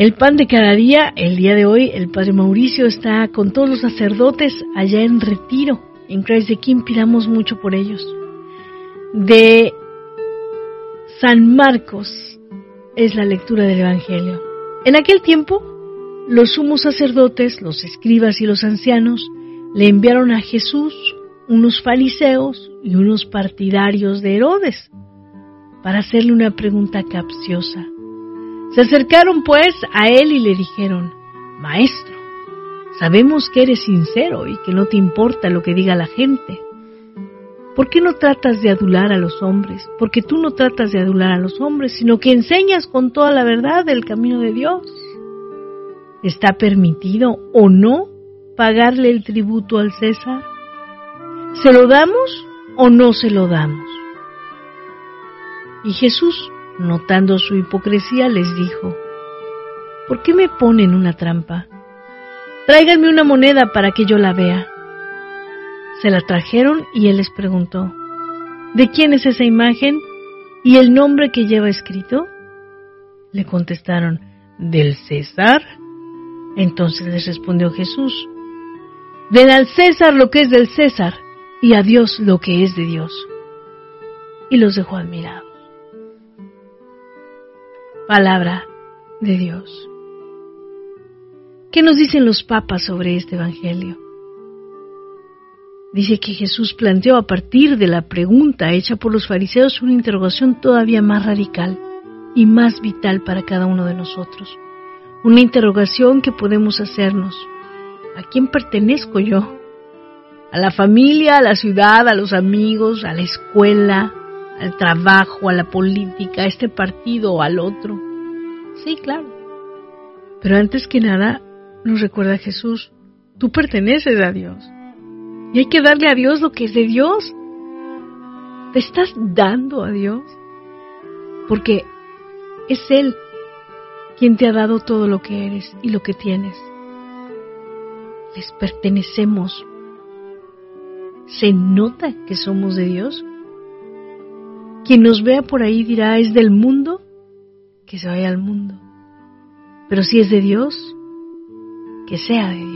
El pan de cada día, el día de hoy, el Padre Mauricio está con todos los sacerdotes allá en retiro. En Christ the King pidamos mucho por ellos. De San Marcos es la lectura del Evangelio. En aquel tiempo, los sumos sacerdotes, los escribas y los ancianos le enviaron a Jesús unos fariseos y unos partidarios de Herodes para hacerle una pregunta capciosa. Se acercaron pues a él y le dijeron: Maestro, sabemos que eres sincero y que no te importa lo que diga la gente. ¿Por qué no tratas de adular a los hombres? Porque tú no tratas de adular a los hombres, sino que enseñas con toda la verdad el camino de Dios. ¿Está permitido o no pagarle el tributo al César? ¿Se lo damos o no se lo damos? Y Jesús, notando su hipocresía, les dijo: ¿por qué me ponen una trampa? Tráiganme una moneda para que yo la vea. Se la trajeron y él les preguntó: ¿de quién es esa imagen y el nombre que lleva escrito? Le contestaron: del César. Entonces les respondió Jesús: den al César lo que es del César y a Dios lo que es de Dios. Y los dejó admirados. Palabra de Dios. ¿Qué nos dicen los papas sobre este Evangelio? Dice que Jesús planteó a partir de la pregunta hecha por los fariseos una interrogación todavía más radical y más vital para cada uno de nosotros. Una interrogación que podemos hacernos: ¿a quién pertenezco yo? ¿A la familia, a la ciudad, a los amigos, a la escuela, al trabajo, a la política, a este partido o al otro? Sí, claro. Pero antes que nada, nos recuerda Jesús: tú perteneces a Dios. Y hay que darle a Dios lo que es de Dios. ¿Te estás dando a Dios? Porque es Él quien te ha dado todo lo que eres y lo que tienes. Les pertenecemos. ¿Se nota que somos de Dios? Quien nos vea por ahí dirá: es del mundo, que se vaya al mundo. Pero si es de Dios, que sea de Dios.